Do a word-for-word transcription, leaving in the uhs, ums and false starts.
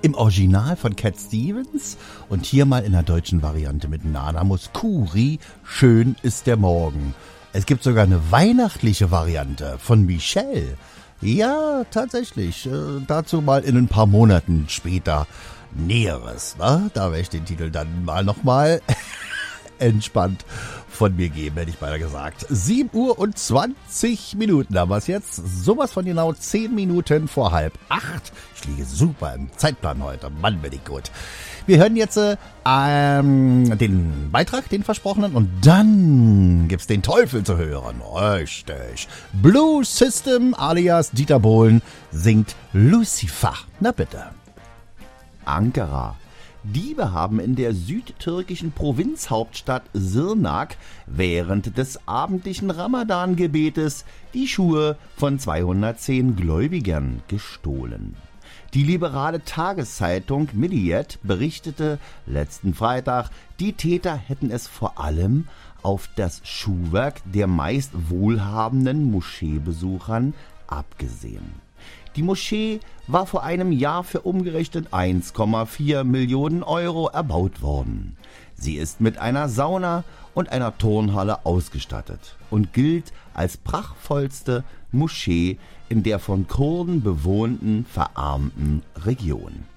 im Original von Cat Stevens und hier mal in der deutschen Variante mit Nana Mouskouri, Schön ist der Morgen. Es gibt sogar eine weihnachtliche Variante von Michelle. Ja, tatsächlich. Äh, dazu mal in ein paar Monaten später Näheres. Ne? Da werde ich den Titel dann mal nochmal entspannt von mir geben, hätte ich beinahe gesagt. sieben Uhr und zwanzig Minuten haben wir es jetzt. Sowas von genau zehn Minuten vor halb acht. Ich liege super im Zeitplan heute. Mann, bin ich gut. Wir hören jetzt äh, ähm, den Beitrag, den versprochenen, und dann gibt's den Teufel zu hören. Richtig. Blue System alias Dieter Bohlen singt Lucifer. Na bitte. Ankara. Diebe haben in der südtürkischen Provinzhauptstadt Sirnak während des abendlichen Ramadan-Gebetes die Schuhe von zweihundertzehn Gläubigern gestohlen. Die liberale Tageszeitung Milliyet berichtete letzten Freitag, die Täter hätten es vor allem auf das Schuhwerk der meist wohlhabenden Moscheebesuchern abgesehen. Die Moschee war vor einem Jahr für umgerechnet eins Komma vier Millionen Euro erbaut worden. Sie ist mit einer Sauna und einer Turnhalle ausgestattet und gilt als prachtvollste Moschee in der von Kurden bewohnten verarmten Region.